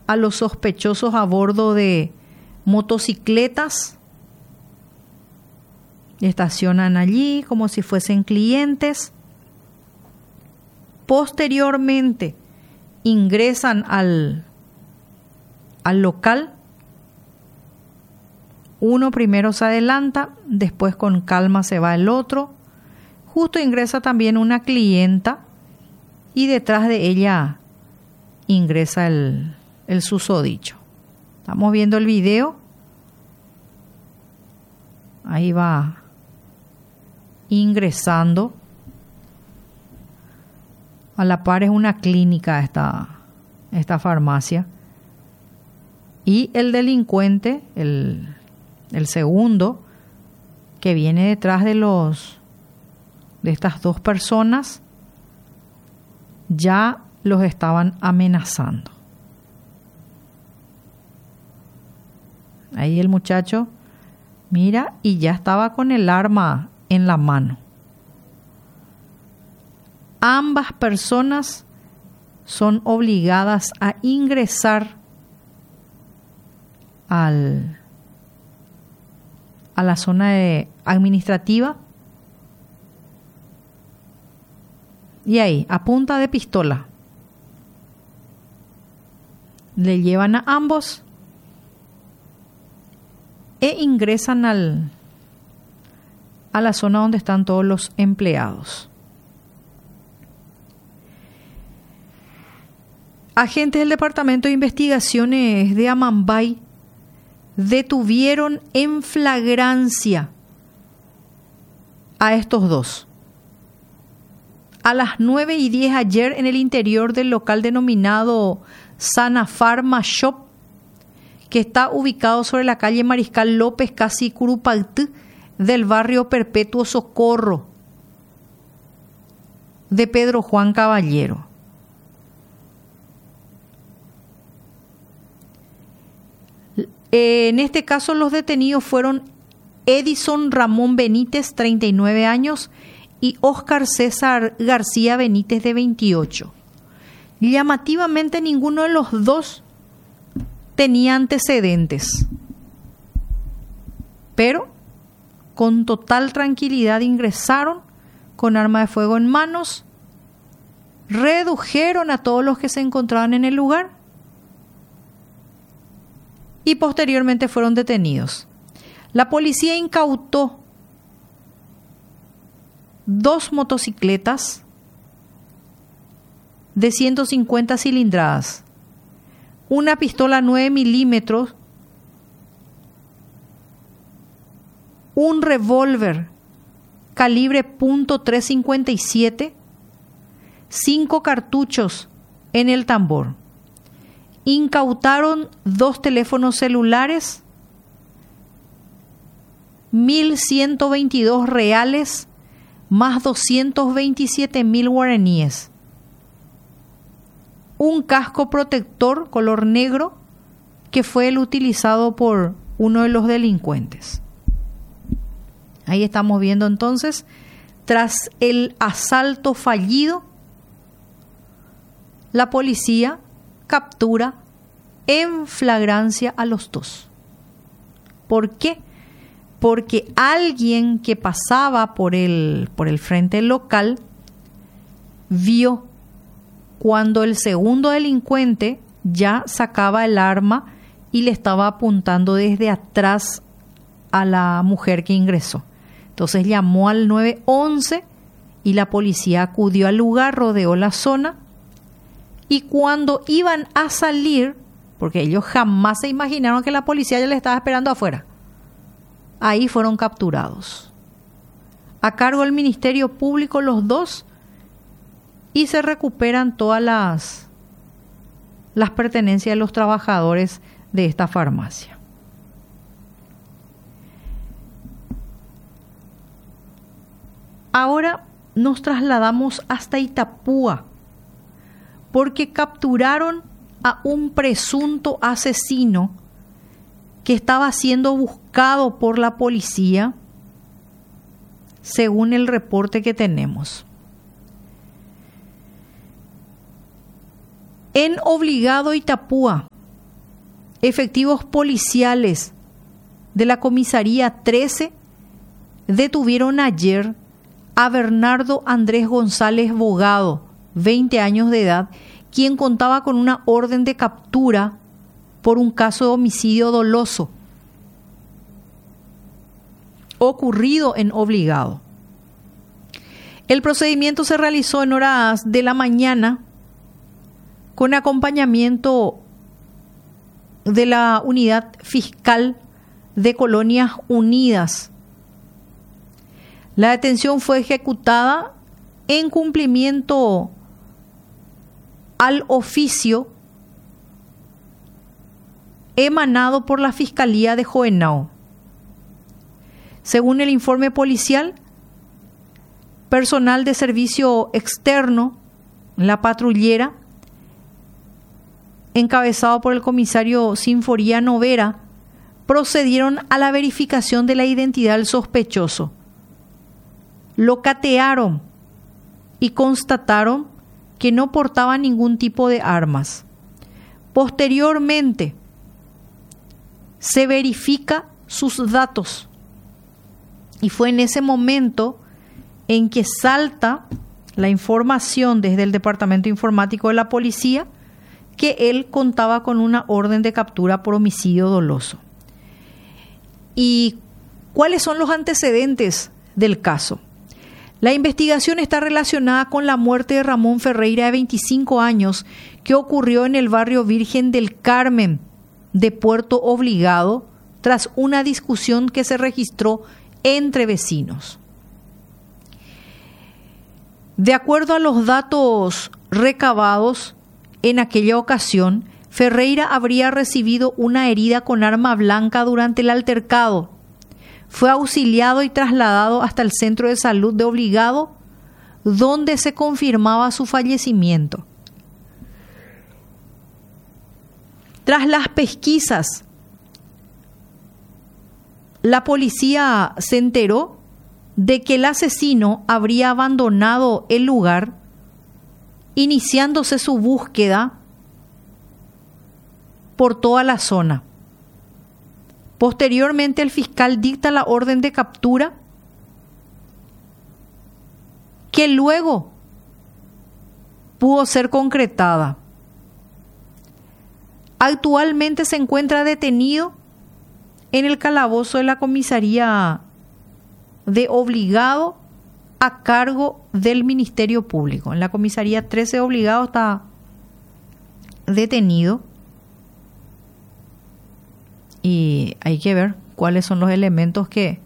a los sospechosos a bordo de motocicletas. Estacionan allí como si fuesen clientes. Posteriormente ingresan al local. Uno primero se adelanta, después con calma se va el otro. Justo ingresa también una clienta y detrás de ella ingresa el susodicho. Estamos viendo el video. Ahí va ingresando. A la par es una clínica esta farmacia. Y el delincuente, el segundo, que viene detrás de estas dos personas, ya los estaban amenazando. Ahí el muchacho mira y ya estaba con el arma en la mano. Ambas personas son obligadas a ingresar a la zona administrativa y ahí, a punta de pistola, le llevan a ambos e ingresan a la zona donde están todos los empleados. Agentes del Departamento de Investigaciones de Amambay detuvieron en flagrancia a estos dos. A las 9:10 ayer en el interior del local denominado Sana Pharma Shop, que está ubicado sobre la calle Mariscal López, casi Curupaytí, del barrio Perpetuo Socorro de Pedro Juan Caballero. En este caso los detenidos fueron Edison Ramón Benítez, 39 años, y Óscar César García Benítez, de 28. Llamativamente ninguno de los dos tenía antecedentes, pero con total tranquilidad ingresaron con arma de fuego en manos, redujeron a todos los que se encontraban en el lugar y posteriormente fueron detenidos. La policía incautó 2 motocicletas de 150 cilindradas, una pistola 9 milímetros, un revólver calibre .357, 5 cartuchos en el tambor. Incautaron 2 teléfonos celulares, 1.122 reales, más 227.000 guaraníes. Un casco protector color negro que fue el utilizado por uno de los delincuentes. Ahí estamos viendo entonces, tras el asalto fallido, la policía captura en flagrancia a los dos. ¿Por qué? Porque alguien que pasaba por el frente local vio cuando el segundo delincuente ya sacaba el arma y le estaba apuntando desde atrás a la mujer que ingresó. Entonces llamó al 911 y la policía acudió al lugar, rodeó la zona, y cuando iban a salir, porque ellos jamás se imaginaron que la policía ya les estaba esperando afuera, ahí fueron capturados. A cargo del Ministerio Público los dos, y se recuperan todas las pertenencias de los trabajadores de esta farmacia. Ahora nos trasladamos hasta Itapúa, porque capturaron a un presunto asesino que estaba siendo buscado por la policía, según el reporte que tenemos. En Obligado, Itapúa, efectivos policiales de la comisaría 13 detuvieron ayer a Bernardo Andrés González Bogado, 20 años de edad, quien contaba con una orden de captura por un caso de homicidio doloso ocurrido en Obligado. El procedimiento se realizó en horas de la mañana con acompañamiento de la Unidad Fiscal de Colonias Unidas. La detención fue ejecutada en cumplimiento al oficio emanado por la Fiscalía de Juvenao. Según el informe policial, personal de servicio externo, la patrullera, encabezado por el comisario Sinforía Novera, procedieron a la verificación de la identidad del sospechoso. Lo catearon y constataron que no portaba ningún tipo de armas. Posteriormente, se verifica sus datos y fue en ese momento en que salta la información desde el Departamento Informático de la Policía que él contaba con una orden de captura por homicidio doloso. ¿Y cuáles son los antecedentes del caso? La investigación está relacionada con la muerte de Ramón Ferreira, de 25 años, que ocurrió en el barrio Virgen del Carmen de Puerto Obligado tras una discusión que se registró entre vecinos. De acuerdo a los datos recabados en aquella ocasión, Ferreira habría recibido una herida con arma blanca durante el altercado. Fue auxiliado y trasladado hasta el centro de salud de Obligado, donde se confirmaba su fallecimiento. Tras las pesquisas, la policía se enteró de que el asesino habría abandonado el lugar, iniciándose su búsqueda por toda la zona. Posteriormente, el fiscal dicta la orden de captura, que luego pudo ser concretada. Actualmente se encuentra detenido en el calabozo de la comisaría de Obligado a cargo del Ministerio Público. En la comisaría 13 de Obligado está detenido y hay que ver cuáles son los elementos que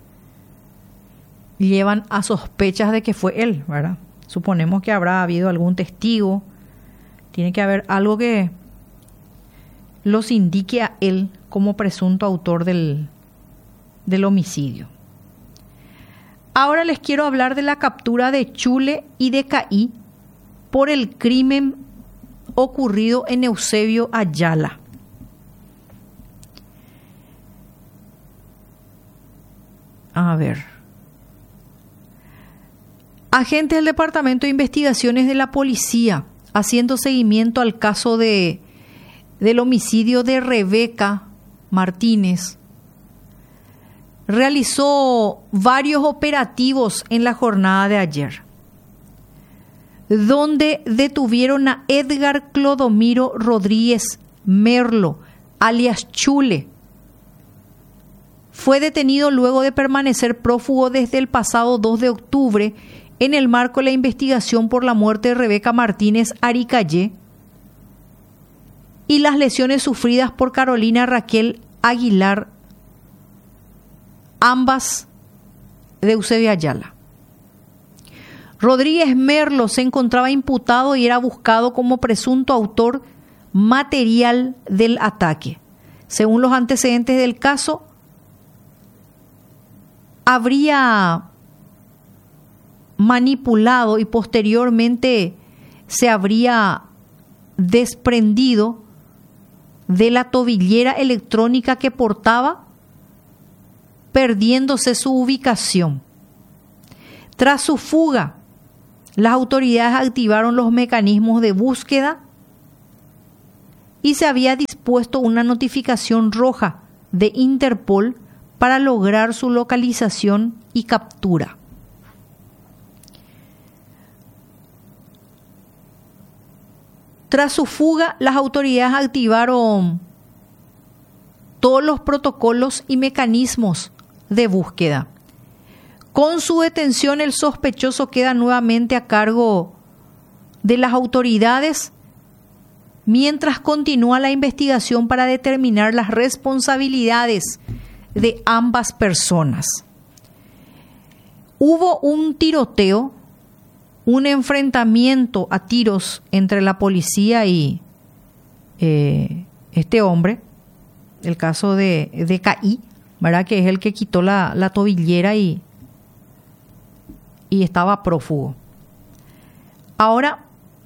llevan a sospechas de que fue él, ¿verdad? Suponemos que habrá habido algún testigo, tiene que haber algo que los indique a él como presunto autor del homicidio. Ahora les quiero hablar de la captura de Chule y de Caí por el crimen ocurrido en Eusebio Ayala. A ver. Agentes del Departamento de Investigaciones de la Policía, haciendo seguimiento al caso del homicidio de Rebeca Martínez, realizó varios operativos en la jornada de ayer, donde detuvieron a Edgar Clodomiro Rodríguez Merlo, alias Chule. Fue detenido luego de permanecer prófugo desde el pasado 2 de octubre en el marco de la investigación por la muerte de Rebeca Martínez Aricayé y las lesiones sufridas por Carolina Raquel Aguilar, ambas de Eusebio Ayala. Rodríguez Merlo se encontraba imputado y era buscado como presunto autor material del ataque. Según los antecedentes del caso, habría manipulado y posteriormente se habría desprendido de la tobillera electrónica que portaba, perdiéndose su ubicación. Tras su fuga, las autoridades activaron los mecanismos de búsqueda y se había dispuesto dispuesto una notificación roja de Interpol para lograr su localización y captura. Tras su fuga, las autoridades activaron todos los protocolos y mecanismos de búsqueda. Con su detención, el sospechoso queda nuevamente a cargo de las autoridades mientras continúa la investigación para determinar las responsabilidades de ambas personas. Hubo un tiroteo, un enfrentamiento a tiros entre la policía y este hombre, el caso de Caí, ¿verdad? Que es el que quitó la tobillera y estaba prófugo. Ahora,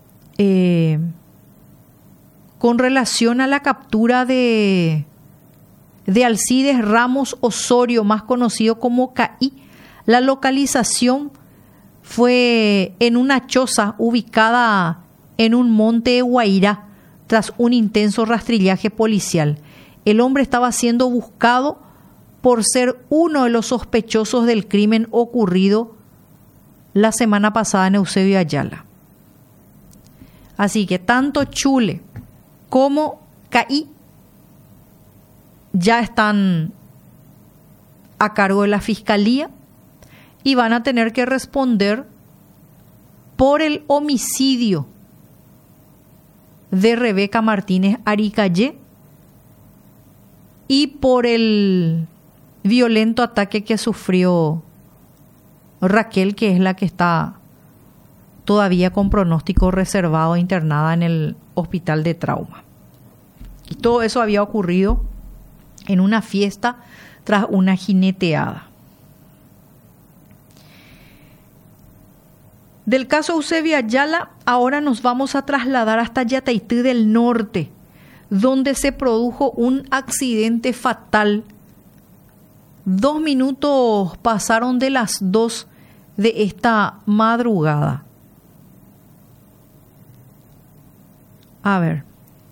con relación a la captura de Alcides Ramos Osorio, más conocido como Caí, la localización fue en una choza ubicada en un monte de Guairá tras un intenso rastrillaje policial. El hombre estaba siendo buscado por ser uno de los sospechosos del crimen ocurrido la semana pasada en Eusebio Ayala. Así que tanto Chule como Caí ya están a cargo de la fiscalía y van a tener que responder por el homicidio de Rebeca Martínez Aricayé y por el violento ataque que sufrió Raquel, que es la que está todavía con pronóstico reservado, internada en el hospital de trauma. Y todo eso había ocurrido en una fiesta tras una jineteada. Del caso Eusebio Ayala, ahora nos vamos a trasladar hasta Yataití del Norte, donde se produjo un accidente fatal. 2 minutos pasaron de las 2 de esta madrugada. A ver.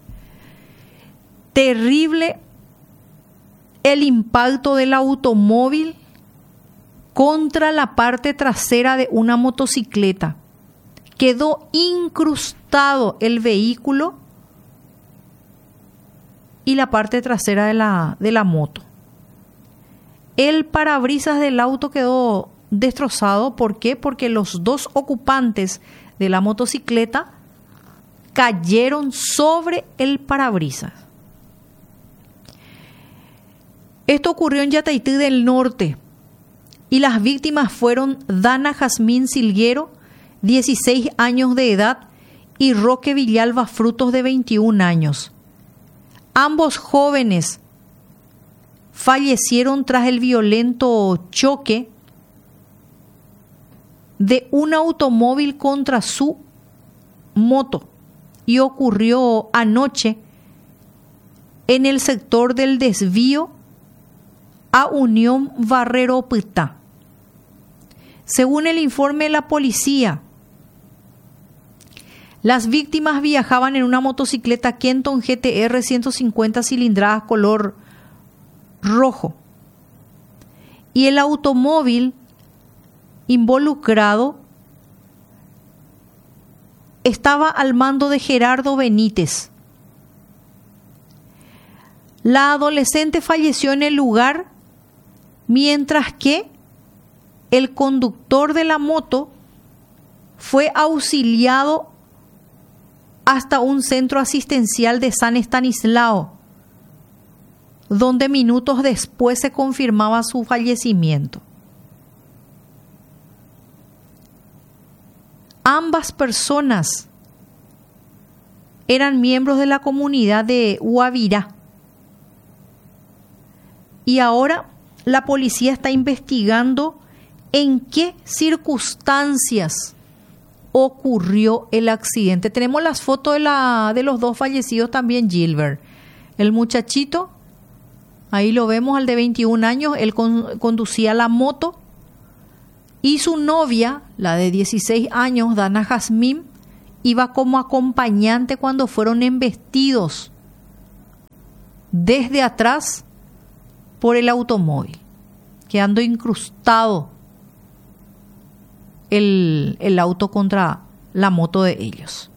Terrible el impacto del automóvil contra la parte trasera de una motocicleta. Quedó incrustado el vehículo y la parte trasera de la moto. El parabrisas del auto quedó destrozado. ¿Por qué? Porque los 2 ocupantes de la motocicleta cayeron sobre el parabrisas. Esto ocurrió en Yataití del Norte y las víctimas fueron Dana Jazmín Silguero, 16 años de edad, y Roque Villalba Frutos, de 21 años. Ambos jóvenes fallecieron tras el violento choque de un automóvil contra su moto y ocurrió anoche en el sector del desvío a Unión Barrero-Pitá. Según el informe de la policía, las víctimas viajaban en una motocicleta Kenton GTR 150 cilindradas color rojo y el automóvil involucrado estaba al mando de Gerardo Benítez. La adolescente falleció en el lugar, mientras que el conductor de la moto fue auxiliado hasta un centro asistencial de San Estanislao, donde minutos después se confirmaba su fallecimiento. Ambas personas eran miembros de la comunidad de Guavirá. Y ahora la policía está investigando en qué circunstancias ocurrió el accidente. Tenemos las fotos de los 2 fallecidos también, Gilbert. El muchachito, ahí lo vemos, al de 21 años, él conducía la moto. Y su novia, la de 16 años, Dana Jazmín, iba como acompañante cuando fueron embestidos desde atrás por el automóvil, quedando incrustado el auto contra la moto de ellos.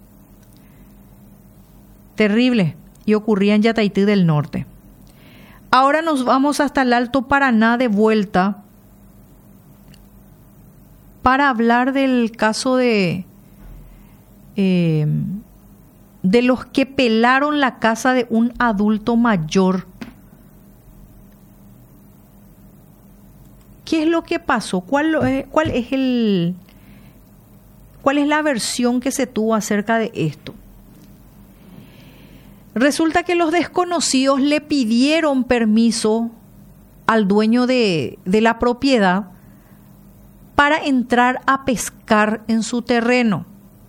Terrible, y ocurría en Yataití del Norte. Ahora nos vamos hasta el Alto Paraná de vuelta para hablar del caso de los que pelaron la casa de un adulto mayor. ¿Qué es lo que pasó? ¿Cuál es la versión que se tuvo acerca de esto? Resulta que los desconocidos le pidieron permiso al dueño de la propiedad para entrar a pescar en su terreno.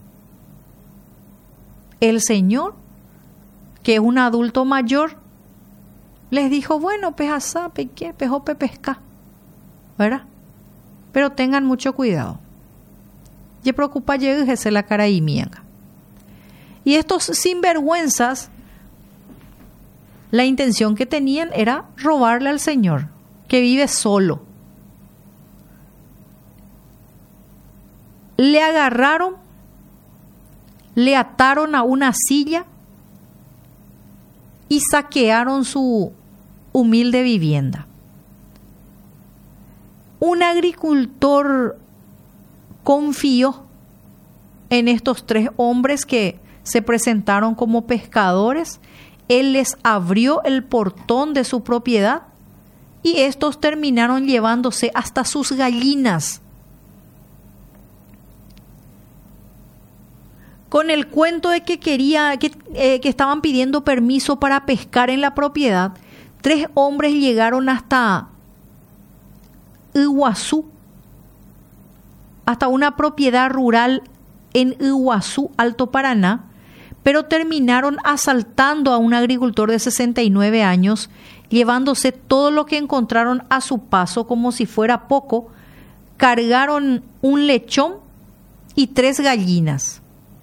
El señor, que es un adulto mayor, les dijo, bueno, pejasá, peque, pejope, pesca, ¿verdad? Pero tengan mucho cuidado. Y preocupa lleguese la cara y mianga. Y estos sinvergüenzas, la intención que tenían era robarle al señor, que vive solo. Le agarraron, le ataron a una silla y saquearon su humilde vivienda. Un agricultor confió en estos 3 hombres que se presentaron como pescadores. Él les abrió el portón de su propiedad y estos terminaron llevándose hasta sus gallinas. Con el cuento de que que estaban pidiendo permiso para pescar en la propiedad, 3 hombres llegaron hasta Iguazú, hasta una propiedad rural en Iguazú, Alto Paraná, pero terminaron asaltando a un agricultor de 69 años, llevándose todo lo que encontraron a su paso como si fuera poco. Cargaron un lechón y 3 gallinas.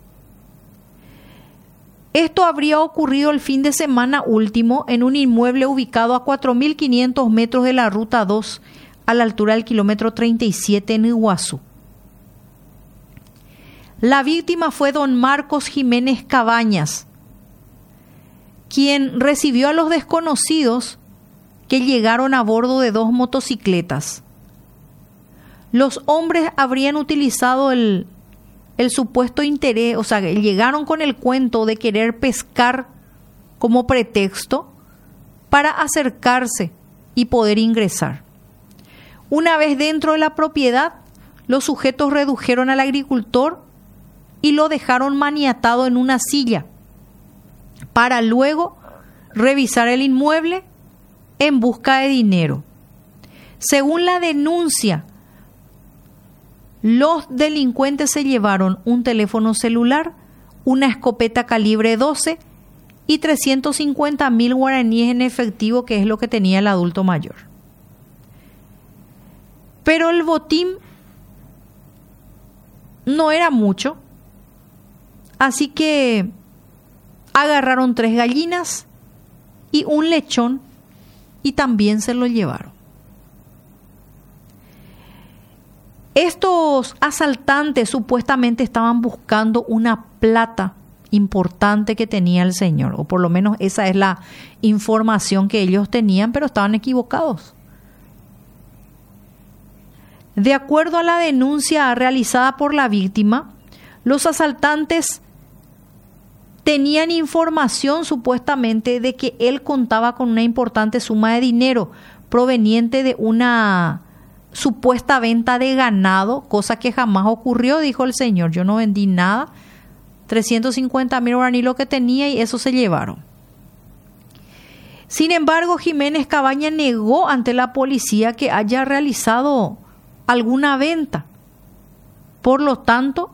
Esto habría ocurrido el fin de semana último en un inmueble ubicado a 4.500 metros de la Ruta 2, a la altura del kilómetro 37 en Iguazú. La víctima fue don Marcos Jiménez Cabañas, quien recibió a los desconocidos que llegaron a bordo de 2 motocicletas. Los hombres habrían utilizado el supuesto interés, o sea, llegaron con el cuento de querer pescar como pretexto para acercarse y poder ingresar. Una vez dentro de la propiedad, los sujetos redujeron al agricultor y lo dejaron maniatado en una silla para luego revisar el inmueble en busca de dinero. Según la denuncia, los delincuentes se llevaron un teléfono celular, una escopeta calibre 12 y 350.000 guaraníes en efectivo, que es lo que tenía el adulto mayor. Pero el botín no era mucho, así que agarraron 3 gallinas y un lechón y también se lo llevaron. Estos asaltantes supuestamente estaban buscando una plata importante que tenía el señor, o por lo menos esa es la información que ellos tenían, pero estaban equivocados. De acuerdo a la denuncia realizada por la víctima, los asaltantes tenían información supuestamente de que él contaba con una importante suma de dinero proveniente de una supuesta venta de ganado, cosa que jamás ocurrió, dijo el señor. Yo no vendí nada, 350.000 guaraníes lo que tenía y eso se llevaron. Sin embargo, Jiménez Cabaña negó ante la policía que haya realizado alguna venta. Por lo tanto,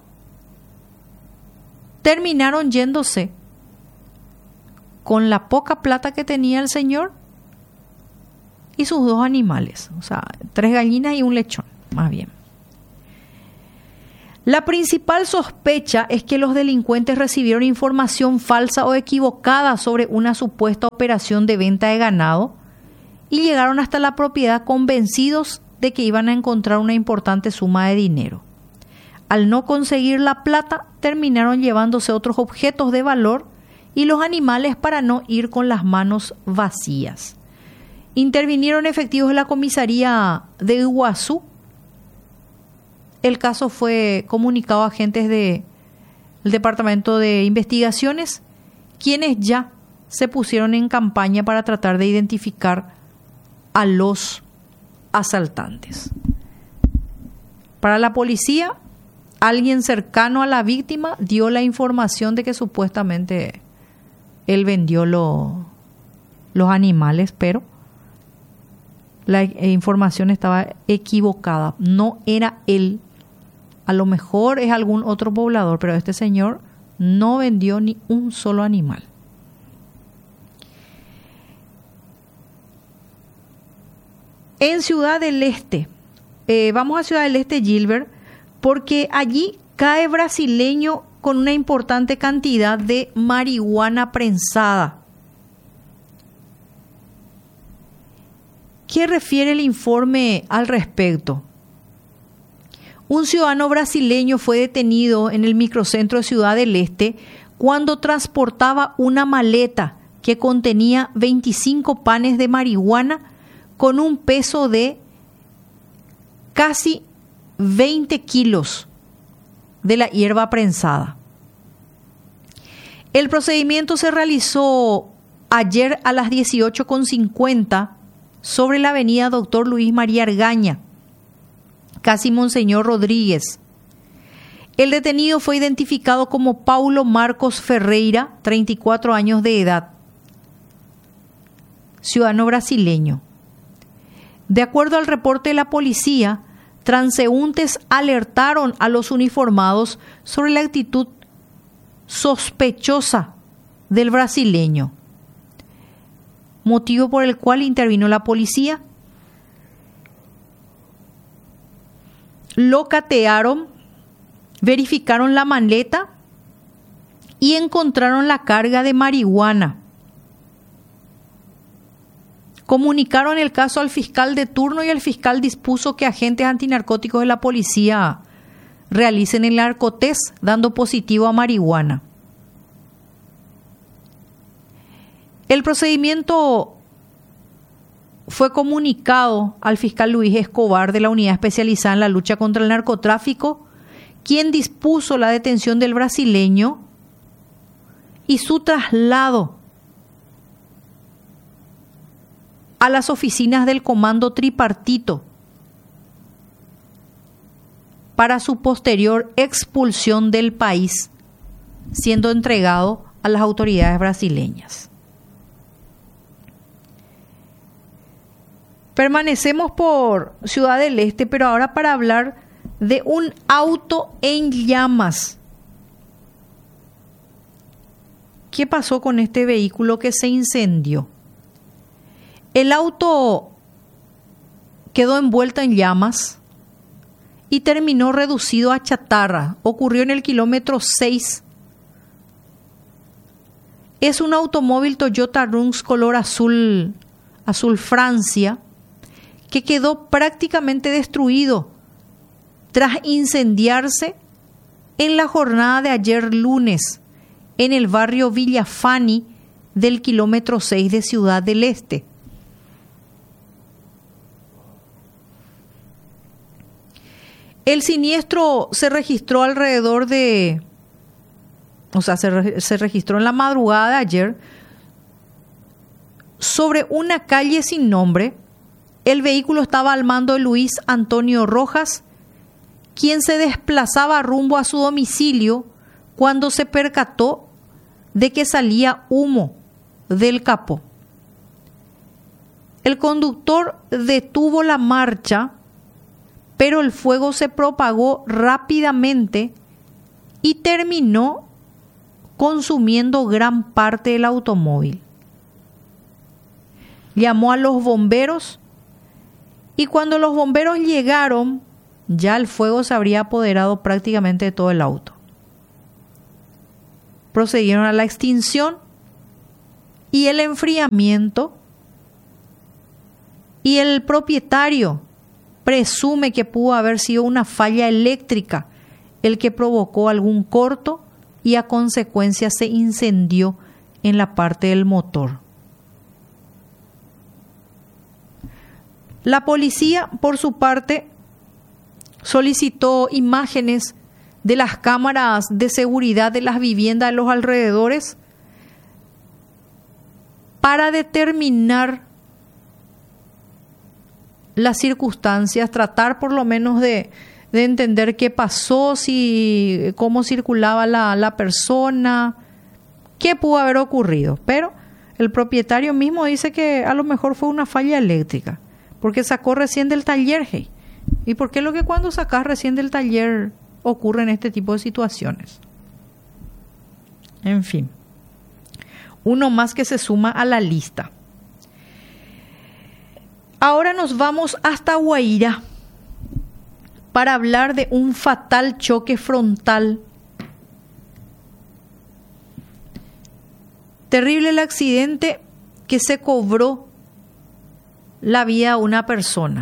terminaron yéndose con la poca plata que tenía el señor y sus 2 animales, o sea, 3 gallinas y un lechón, más bien. La principal sospecha es que los delincuentes recibieron información falsa o equivocada sobre una supuesta operación de venta de ganado y llegaron hasta la propiedad convencidos de que iban a encontrar una importante suma de dinero. Al no conseguir la plata, terminaron llevándose otros objetos de valor y los animales para no ir con las manos vacías. Intervinieron efectivos de la comisaría de Iguazú. El caso fue comunicado a agentes del Departamento de Investigaciones, quienes ya se pusieron en campaña para tratar de identificar a los asaltantes. Para la policía, alguien cercano a la víctima dio la información de que supuestamente él vendió los animales, pero la información estaba equivocada. No era él. A lo mejor es algún otro poblador, pero este señor no vendió ni un solo animal. En Ciudad del Este, vamos a Ciudad del Este, Gilbert, porque allí cae brasileño con una importante cantidad de marihuana prensada. ¿Qué refiere el informe al respecto? Un ciudadano brasileño fue detenido en el microcentro de Ciudad del Este cuando transportaba una maleta que contenía 25 panes de marihuana con un peso de casi 20 kilos de la hierba prensada. El procedimiento se realizó ayer a las 18:50 sobre la avenida Doctor Luis María Argaña, casi Monseñor Rodríguez. El detenido fue identificado como Paulo Marcos Ferreira, 34 años de edad, ciudadano brasileño. De acuerdo al reporte de la policía, transeúntes alertaron a los uniformados sobre la actitud sospechosa del brasileño, motivo por el cual intervino la policía. Lo catearon, verificaron la maleta y encontraron la carga de marihuana. Comunicaron el caso al fiscal de turno y el fiscal dispuso que agentes antinarcóticos de la policía realicen el narcotest dando positivo a marihuana. El procedimiento fue comunicado al fiscal Luis Escobar de la Unidad Especializada en la Lucha contra el Narcotráfico, quien dispuso la detención del brasileño y su traslado a las oficinas del Comando Tripartito para su posterior expulsión del país, siendo entregado a las autoridades brasileñas. Permanecemos por Ciudad del Este, pero ahora para hablar de un auto en llamas. ¿Qué pasó con este vehículo que se incendió? El auto quedó envuelto en llamas y terminó reducido a chatarra. Ocurrió en el kilómetro 6. Es un automóvil Toyota Runx color azul Francia, que quedó prácticamente destruido tras incendiarse en la jornada de ayer lunes en el barrio Villafani del kilómetro 6 de Ciudad del Este. El siniestro se registró se registró en la madrugada de ayer sobre una calle sin nombre. El vehículo estaba al mando de Luis Antonio Rojas, quien se desplazaba rumbo a su domicilio cuando se percató de que salía humo del capó. El conductor detuvo la marcha, pero el fuego se propagó rápidamente y terminó consumiendo gran parte del automóvil. Llamó a los bomberos y cuando los bomberos llegaron ya el fuego se habría apoderado prácticamente de todo el auto. Procedieron a la extinción y el enfriamiento, y el propietario presume que pudo haber sido una falla eléctrica el que provocó algún corto y a consecuencia se incendió en la parte del motor. La policía, por su parte, solicitó imágenes de las cámaras de seguridad de las viviendas de los alrededores para determinar las circunstancias, tratar por lo menos de entender qué pasó, cómo circulaba la persona, qué pudo haber ocurrido. Pero el propietario mismo dice que a lo mejor fue una falla eléctrica, porque sacó recién del taller. Hey. ¿Y por qué lo que cuando sacas recién del taller ocurren este tipo de situaciones? En fin, uno más que se suma a la lista. Ahora nos vamos hasta Guairá para hablar de un fatal choque frontal. Terrible el accidente que se cobró la vida a una persona.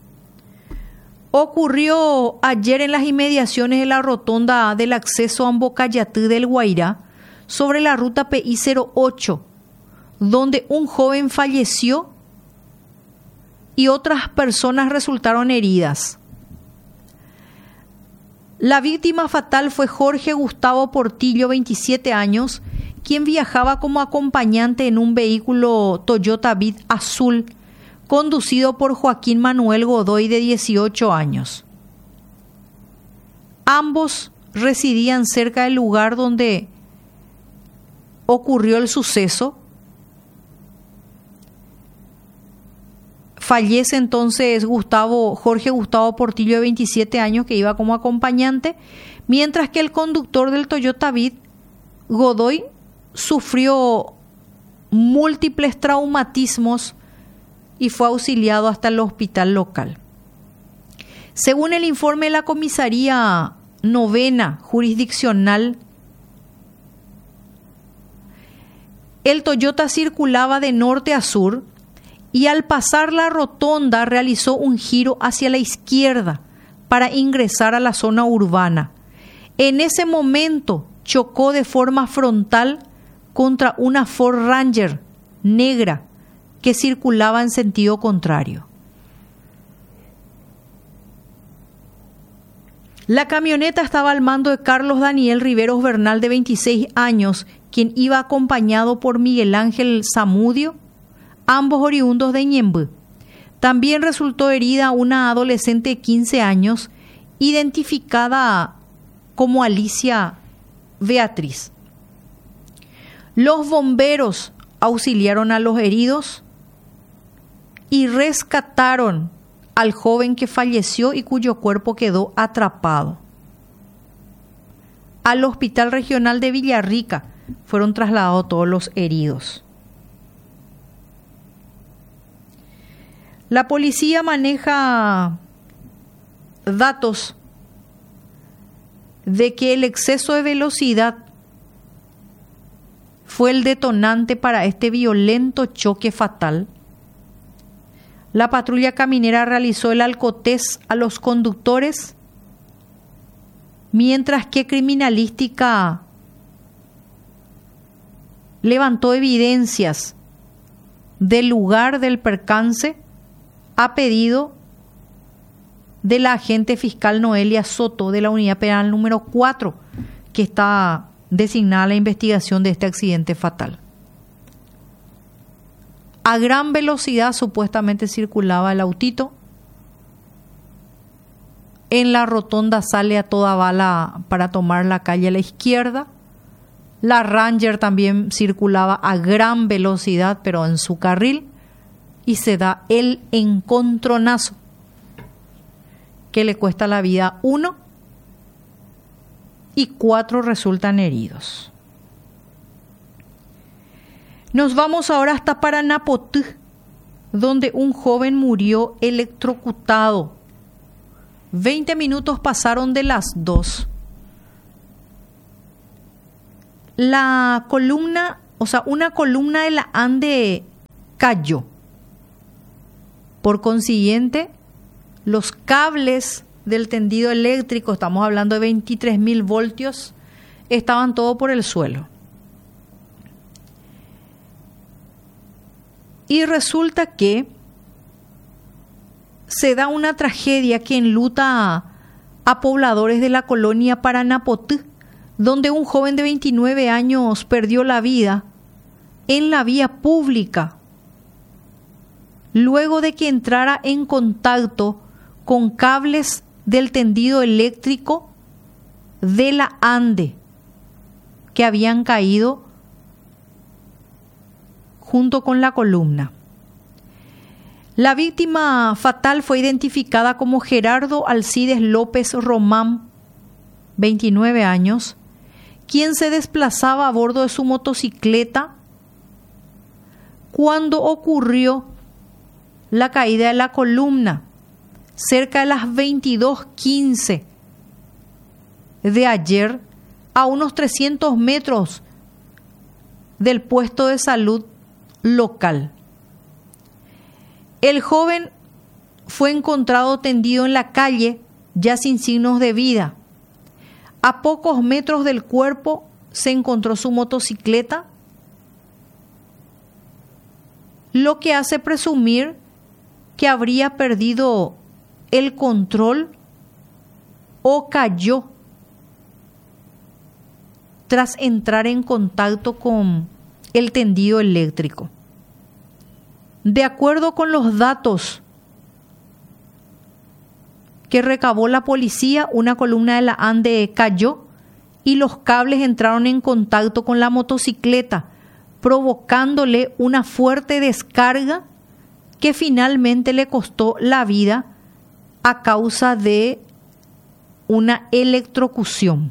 Ocurrió ayer en las inmediaciones de la rotonda del acceso a Ambocayatí del Guairá, sobre la ruta PI 08, donde un joven falleció y otras personas resultaron heridas. La víctima fatal fue Jorge Gustavo Portillo, 27 años, quien viajaba como acompañante en un vehículo Toyota Vid azul, conducido por Joaquín Manuel Godoy, de 18 años. Ambos residían cerca del lugar donde ocurrió el suceso. Fallece entonces Jorge Gustavo Portillo, de 27 años, que iba como acompañante, mientras que el conductor del Toyota Vid, Godoy, sufrió múltiples traumatismos y fue auxiliado hasta el hospital local. Según el informe de la Comisaría Novena Jurisdiccional, el Toyota circulaba de norte a sur y al pasar la rotonda realizó un giro hacia la izquierda para ingresar a la zona urbana. En ese momento chocó de forma frontal contra una Ford Ranger negra que circulaba en sentido contrario. La camioneta estaba al mando de Carlos Daniel Riveros Bernal, de 26 años, quien iba acompañado por Miguel Ángel Zamudio, ambos oriundos de Ñemby. También resultó herida una adolescente de 15 años, identificada como Alicia Beatriz. Los bomberos auxiliaron a los heridos y rescataron al joven que falleció y cuyo cuerpo quedó atrapado. Al Hospital Regional de Villarrica fueron trasladados todos los heridos. La policía maneja datos de que el exceso de velocidad fue el detonante para este violento choque fatal. La patrulla caminera realizó el alcotés a los conductores, mientras que criminalística levantó evidencias del lugar del percance a pedido de la agente fiscal Noelia Soto, de la Unidad Penal número 4, que está designada a la investigación de este accidente fatal. A gran velocidad supuestamente circulaba el autito. En la rotonda sale a toda bala para tomar la calle a la izquierda. La Ranger también circulaba a gran velocidad, pero en su carril, y se da el encontronazo que le cuesta la vida a 1 y 4 resultan heridos. Nos vamos ahora hasta Paranapotí, donde un joven murió electrocutado. 20 minutos pasaron de las 2. La columna, una columna de la Ande cayó. Por consiguiente, los cables del tendido eléctrico, estamos hablando de 23.000 voltios, estaban todo por el suelo. Y resulta que se da una tragedia que enluta a pobladores de la colonia Paranapotí, donde un joven de 29 años perdió la vida en la vía pública luego de que entrara en contacto con cables del tendido eléctrico de la Ande que habían caído junto con la columna. La víctima fatal fue identificada como Gerardo Alcides López Román, 29 años, quien se desplazaba a bordo de su motocicleta cuando ocurrió la caída de la columna cerca de las 22:15 de ayer, a unos 300 metros del puesto de salud local. El joven fue encontrado tendido en la calle, ya sin signos de vida. A pocos metros del cuerpo se encontró su motocicleta, lo que hace presumir que habría perdido el control o cayó tras entrar en contacto con el tendido eléctrico. De acuerdo con los datos que recabó la policía, una columna de la Ande cayó y los cables entraron en contacto con la motocicleta, provocándole una fuerte descarga que finalmente le costó la vida a causa de una electrocución.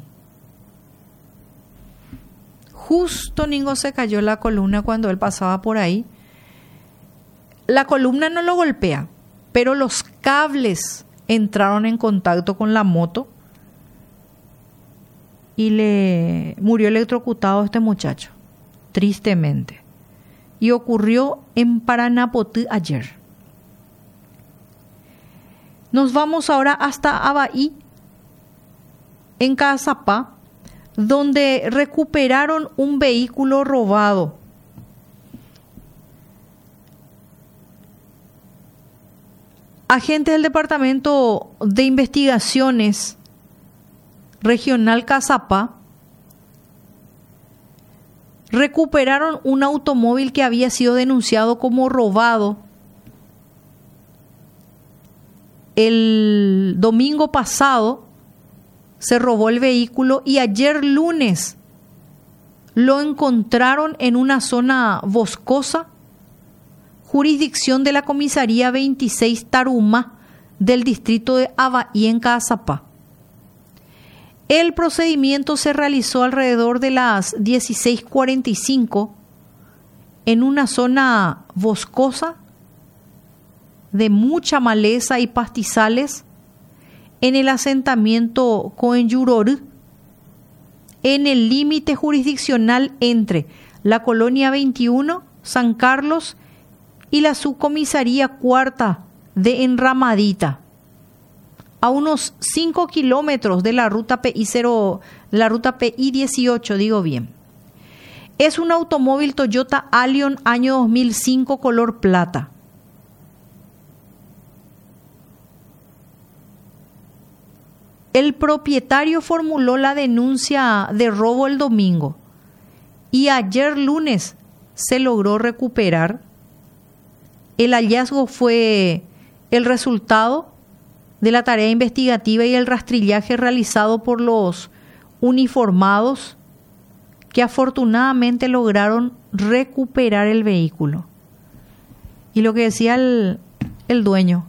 Justo Ningo se cayó la columna cuando él pasaba por ahí. La columna no lo golpea, pero los cables entraron en contacto con la moto y le murió electrocutado este muchacho, tristemente. Y ocurrió en Paranapotí ayer. Nos vamos ahora hasta Abaí, en Caazapá, donde recuperaron un vehículo robado. Agentes del Departamento de Investigaciones Regional Caazapá recuperaron un automóvil que había sido denunciado como robado el domingo pasado. Se robó el vehículo y ayer lunes lo encontraron en una zona boscosa, jurisdicción de la comisaría 26 Tarumá del distrito de Abaí en Caazapá. El procedimiento se realizó alrededor de las 16:45 en una zona boscosa de mucha maleza y pastizales en el asentamiento Coenyurorú, en el límite jurisdiccional entre la Colonia 21, San Carlos y la subcomisaría cuarta de Enramadita, a unos 5 kilómetros de la ruta PI 18, digo bien. Es un automóvil Toyota Allion año 2005 color plata. El propietario formuló la denuncia de robo el domingo y ayer lunes se logró recuperar. El hallazgo fue el resultado de la tarea investigativa y el rastrillaje realizado por los uniformados que afortunadamente lograron recuperar el vehículo. Y lo que decía el dueño,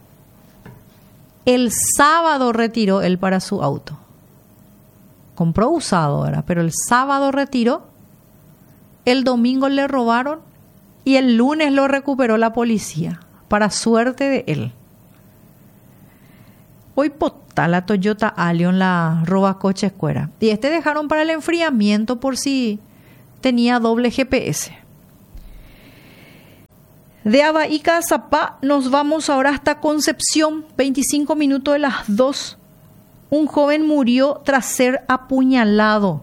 el sábado retiró él para su auto. Compró usado, ¿verdad? Pero el sábado retiró, el domingo le robaron y el lunes lo recuperó la policía, para suerte de él. Hoy potá la Toyota Allion, la roba coche escuela. Y dejaron para el enfriamiento por si tenía doble GPS. De Abaica a Zapá nos vamos ahora hasta Concepción, 25 minutos de las 2. Un joven murió tras ser apuñalado.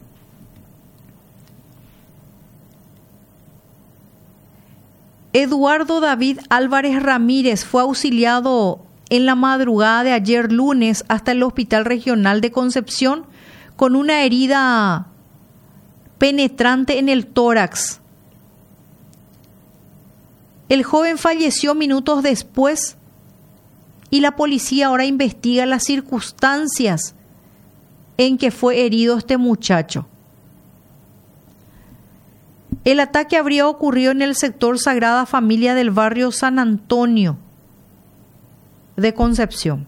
Eduardo David Álvarez Ramírez fue auxiliado en la madrugada de ayer lunes hasta el Hospital Regional de Concepción con una herida penetrante en el tórax. El joven falleció minutos después y la policía ahora investiga las circunstancias en que fue herido este muchacho. El ataque habría ocurrido en el sector Sagrada Familia del barrio San Antonio de Concepción.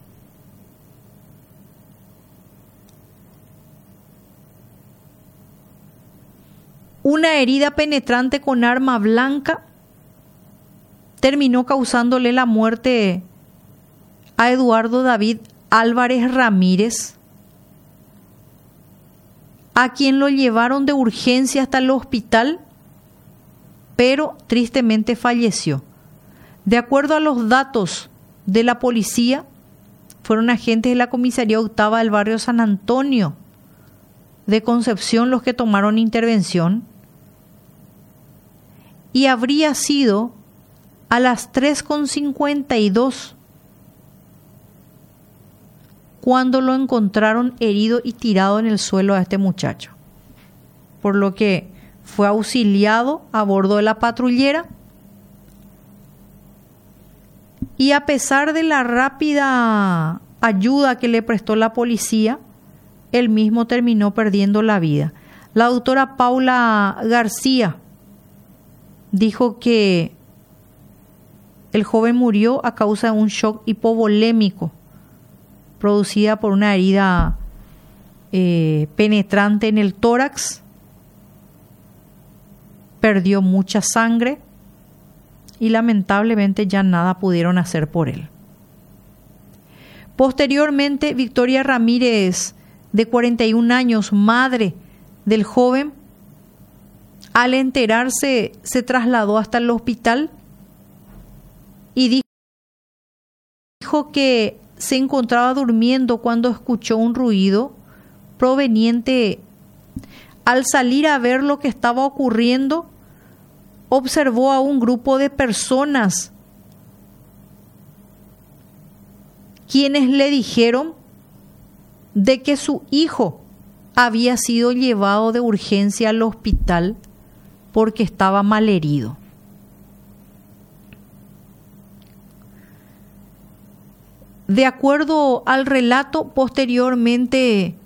Una herida penetrante con arma blanca terminó causándole la muerte a Eduardo David Álvarez Ramírez, a quien lo llevaron de urgencia hasta el hospital, pero tristemente falleció. De acuerdo a los datos de la policía, fueron agentes de la comisaría octava del barrio San Antonio de Concepción los que tomaron intervención, y habría sido a las 3:52 cuando lo encontraron herido y tirado en el suelo a este muchacho, por lo que fue auxiliado a bordo de la patrullera y a pesar de la rápida ayuda que le prestó la policía, él mismo terminó perdiendo la vida. La doctora Paula García dijo que el joven murió a causa de un shock hipovolémico producida por una herida penetrante en el tórax. Perdió mucha sangre y lamentablemente ya nada pudieron hacer por él. Posteriormente, Victoria Ramírez, de 41 años, madre del joven, al enterarse se trasladó hasta el hospital y dijo que se encontraba durmiendo cuando escuchó un ruido proveniente. Al salir a ver lo que estaba ocurriendo, observó a un grupo de personas quienes le dijeron de que su hijo había sido llevado de urgencia al hospital porque estaba malherido. De acuerdo al relato, posteriormente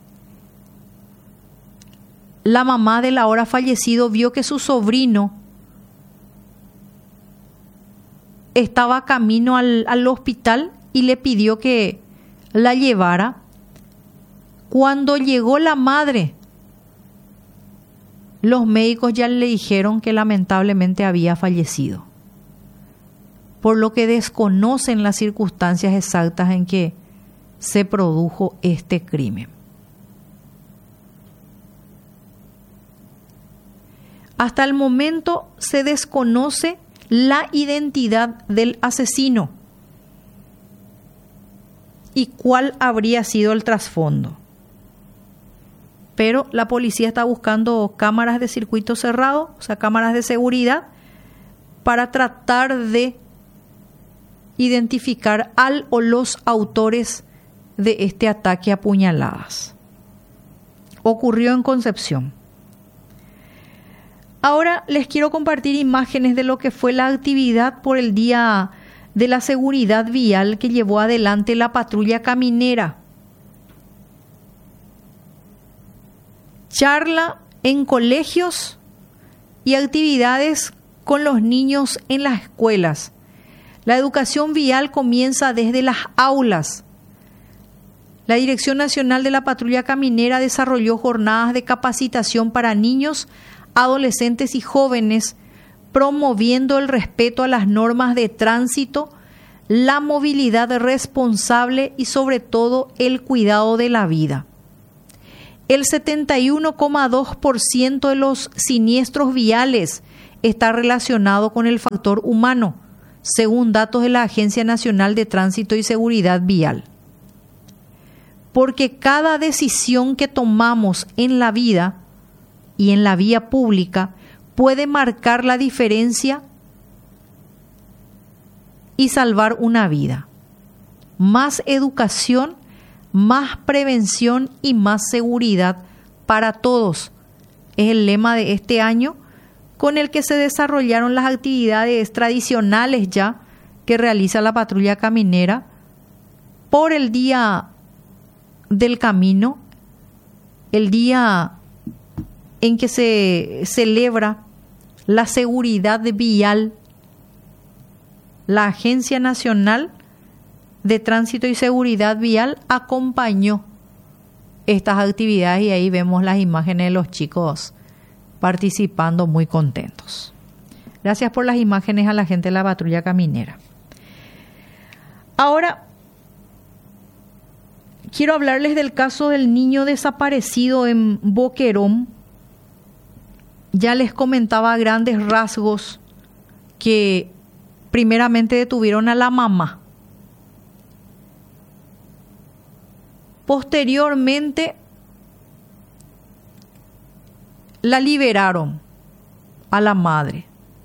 la mamá del ahora fallecido vio que su sobrino estaba camino al hospital y le pidió que la llevara. Cuando llegó la madre, los médicos ya le dijeron que lamentablemente había fallecido, por lo que desconocen las circunstancias exactas en que se produjo este crimen. Hasta el momento se desconoce la identidad del asesino y cuál habría sido el trasfondo. Pero la policía está buscando cámaras de circuito cerrado, o sea, cámaras de seguridad, para tratar de identificar al o los autores de este ataque a puñaladas. Ocurrió en Concepción. Ahora les quiero compartir imágenes de lo que fue la actividad por el Día de la Seguridad Vial que llevó adelante la patrulla caminera. Charla en colegios y actividades con los niños en las escuelas. La educación vial comienza desde las aulas. La Dirección Nacional de la Patrulla Caminera desarrolló jornadas de capacitación para niños, adolescentes y jóvenes, promoviendo el respeto a las normas de tránsito, la movilidad responsable y sobre todo el cuidado de la vida. El 71,2% de los siniestros viales está relacionado con el factor humano, según datos de la Agencia Nacional de Tránsito y Seguridad Vial. Porque cada decisión que tomamos en la vida y en la vía pública puede marcar la diferencia y salvar una vida. Más educación, más prevención y más seguridad para todos. Es el lema de este año con el que se desarrollaron las actividades tradicionales ya que realiza la patrulla caminera por el Día del Camino, el día en que se celebra la seguridad vial. La Agencia Nacional de Tránsito y Seguridad Vial acompañó estas actividades y ahí vemos las imágenes de los chicos participando muy contentos. Gracias por las imágenes a la gente de la patrulla caminera. Ahora quiero hablarles del caso del niño desaparecido en Boquerón. Ya les comentaba a grandes rasgos que primeramente detuvieron a la mamá. Posteriormente la liberaron a la madre.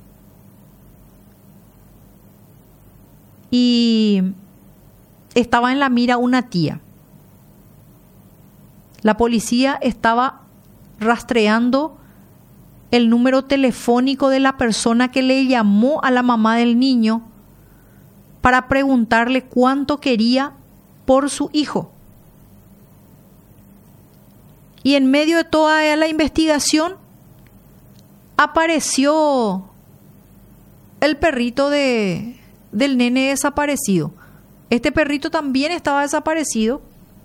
Y estaba en la mira una tía. La policía estaba rastreando el número telefónico de la persona que le llamó a la mamá del niño para preguntarle cuánto quería por su hijo. Y en medio de toda la investigación apareció el perrito del nene desaparecido. Este perrito también estaba desaparecido.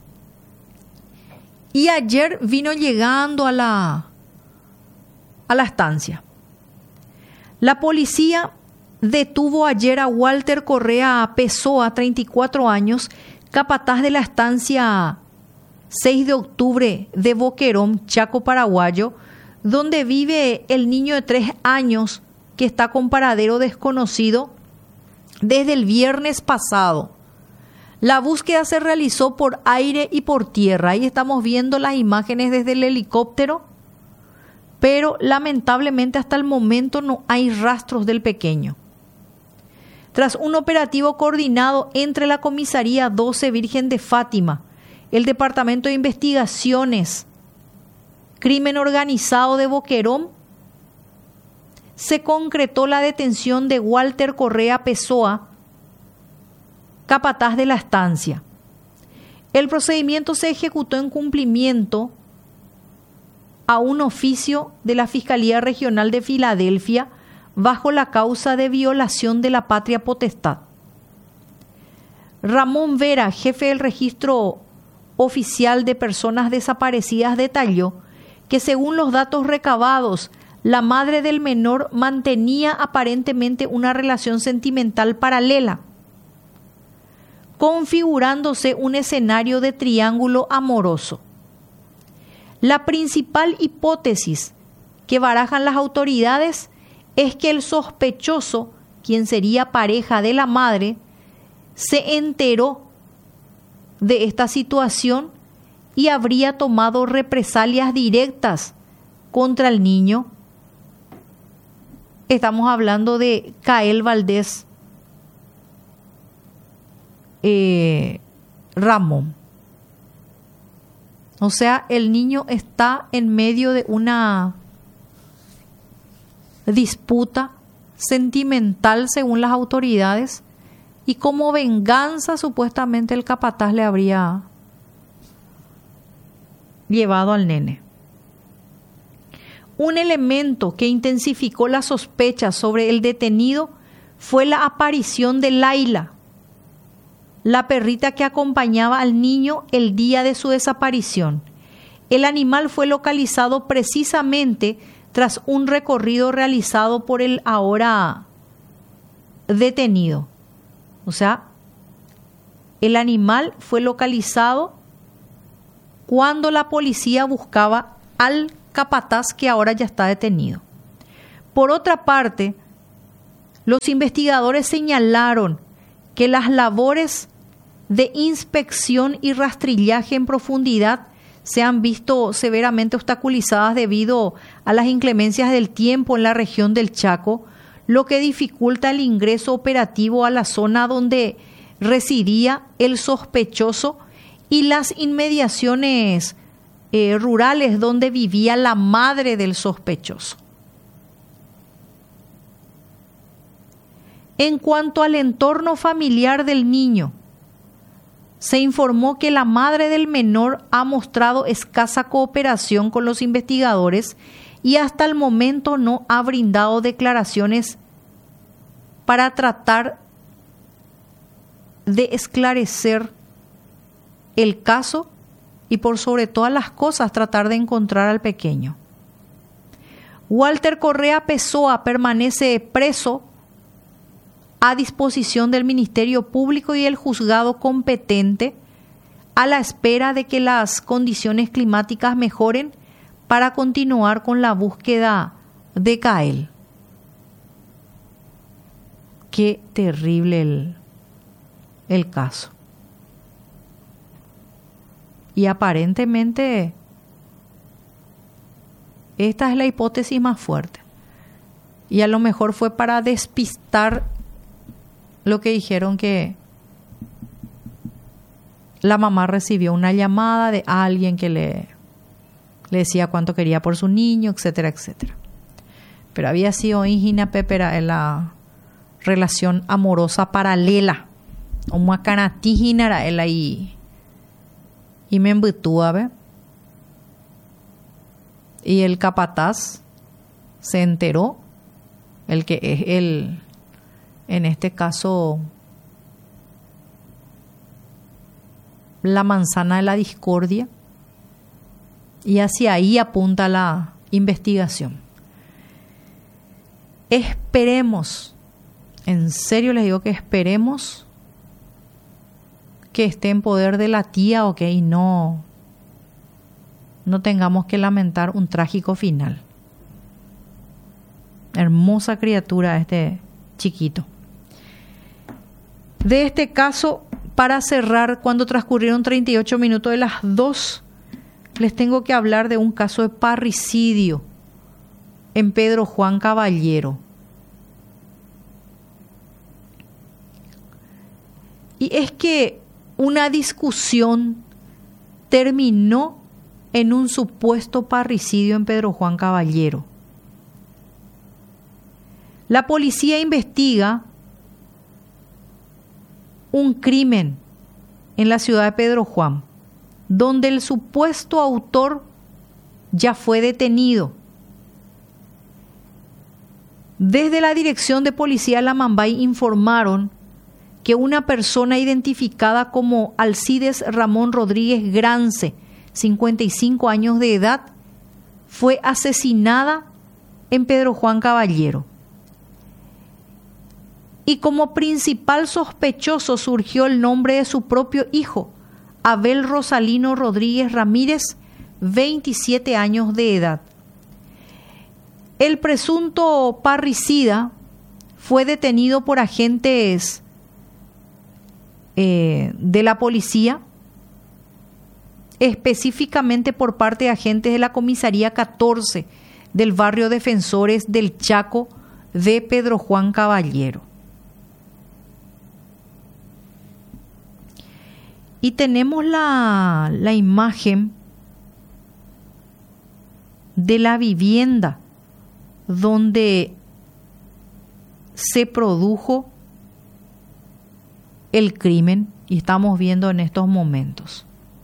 Y ayer vino llegando a la estancia. La policía detuvo ayer a Walter Correa Pessoa, 34 años, capataz de la estancia 6 de octubre de Boquerón, Chaco Paraguayo, donde vive el niño de 3 años que está con paradero desconocido desde el viernes pasado. La búsqueda se realizó por aire y por tierra. Ahí estamos viendo las imágenes desde el helicóptero, pero lamentablemente hasta el momento no hay rastros del pequeño. Tras un operativo coordinado entre la Comisaría 12 Virgen de Fátima, el Departamento de Investigaciones, Crimen Organizado de Boquerón, se concretó la detención de Walter Correa Pessoa, capataz de la estancia. El procedimiento se ejecutó en cumplimiento a un oficio de la Fiscalía Regional de Filadelfia bajo la causa de violación de la patria potestad. Ramón Vera, jefe del registro oficial de personas desaparecidas, detalló que según los datos recabados, la madre del menor mantenía aparentemente una relación sentimental paralela, configurándose un escenario de triángulo amoroso. La principal hipótesis que barajan las autoridades es que el sospechoso, quien sería pareja de la madre, se enteró de esta situación y habría tomado represalias directas contra el niño. Estamos hablando de Kael Valdés Ramón. O sea, el niño está en medio de una disputa sentimental según las autoridades y como venganza supuestamente el capataz le habría llevado al nene. Un elemento que intensificó las sospechas sobre el detenido fue la aparición de Laila, la perrita que acompañaba al niño el día de su desaparición. El animal fue localizado precisamente tras un recorrido realizado por el ahora detenido. O sea, El animal fue localizado cuando la policía buscaba al capataz, que ahora ya está detenido. Por otra parte, los investigadores señalaron que las labores de inspección y rastrillaje en profundidad se han visto severamente obstaculizadas debido a las inclemencias del tiempo en la región del Chaco, lo que dificulta el ingreso operativo a la zona donde residía el sospechoso y las inmediaciones rurales donde vivía la madre del sospechoso. En cuanto al entorno familiar del niño, se informó que la madre del menor ha mostrado escasa cooperación con los investigadores y hasta el momento no ha brindado declaraciones para tratar de esclarecer el caso y, por sobre todas las cosas, tratar de encontrar al pequeño. Walter Correa Pessoa permanece preso a disposición del Ministerio Público y el juzgado competente a la espera de que las condiciones climáticas mejoren para continuar con la búsqueda de Kael. Qué terrible el caso. Y aparentemente esta es la hipótesis más fuerte. Y a lo mejor fue para despistar lo que dijeron, que la mamá recibió una llamada de alguien que le decía cuánto quería por su niño, etcétera, etcétera. Pero había sido Ingina Pepera en la relación amorosa paralela. Una canatijina era él ahí. Y me embutúa, ¿ve? Y el capataz se enteró, el que es el, en este caso, la manzana de la discordia, y hacia ahí apunta la investigación. Esperemos, en serio les digo que esperemos que esté en poder de la tía, ok, y no tengamos que lamentar un trágico final. Hermosa criatura este chiquito. De este caso, para cerrar, cuando transcurrieron 38 minutos de las 2, les tengo que hablar de un caso de parricidio en Pedro Juan Caballero. Y es que una discusión terminó en un supuesto parricidio en Pedro Juan Caballero. La policía investiga un crimen en la ciudad de Pedro Juan, donde el supuesto autor ya fue detenido. Desde la Dirección de Policía La Mambay informaron que una persona identificada como Alcides Ramón Rodríguez Grance, 55 años de edad, fue asesinada en Pedro Juan Caballero. Y como principal sospechoso surgió el nombre de su propio hijo, Abel Rosalino Rodríguez Ramírez, 27 años de edad. El presunto parricida fue detenido por agentes de la policía, específicamente por parte de agentes de la comisaría 14 del barrio Defensores del Chaco de Pedro Juan Caballero. Y tenemos la imagen de la vivienda donde se produjo el crimen y estamos viendo en estos momentos.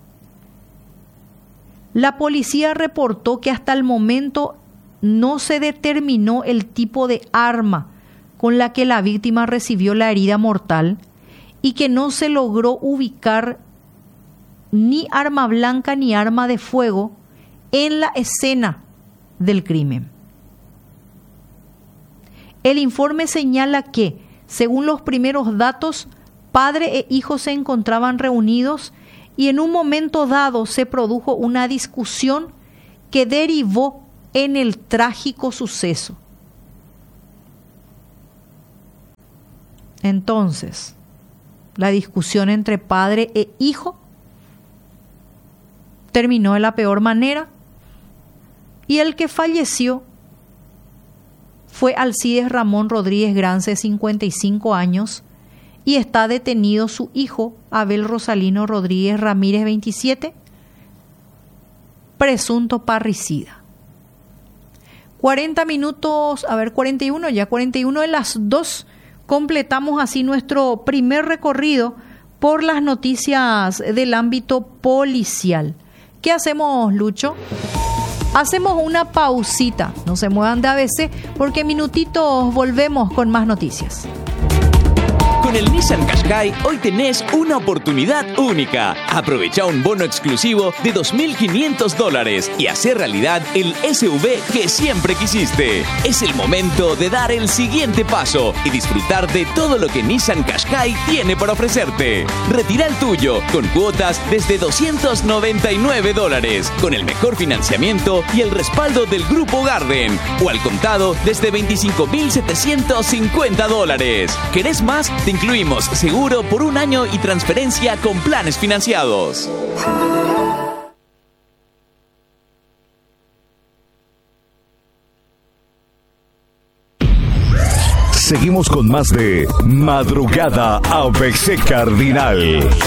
La policía reportó que hasta el momento no se determinó el tipo de arma con la que la víctima recibió la herida mortal y que no se logró ubicar ni arma blanca ni arma de fuego en la escena del crimen. El informe señala que, según los primeros datos, padre e hijo se encontraban reunidos y en un momento dado se produjo una discusión que derivó en el trágico suceso. Entonces, la discusión entre padre e hijo terminó de la peor manera y el que falleció fue Alcides Ramón Rodríguez Grance, de 55 años, y está detenido su hijo, Abel Rosalino Rodríguez Ramírez, 27, presunto parricida. 41 de las 2, completamos así nuestro primer recorrido por las noticias del ámbito policial. ¿Qué hacemos, Lucho? Hacemos una pausita, no se muevan de ABC, porque en minutitos volvemos con más noticias. Con el Nissan Qashqai hoy tenés una oportunidad única. Aprovecha un bono exclusivo de $2.500 y hacer realidad el SUV que siempre quisiste. Es el momento de dar el siguiente paso y disfrutar de todo lo que Nissan Qashqai tiene para ofrecerte. Retira el tuyo con cuotas desde $299, con el mejor financiamiento y el respaldo del Grupo Garden, o al contado desde $25.750. ¿Querés más? Te incluimos seguro por un año y transferencia con planes financiados. Seguimos con más de Madrugada ABC Cardinal.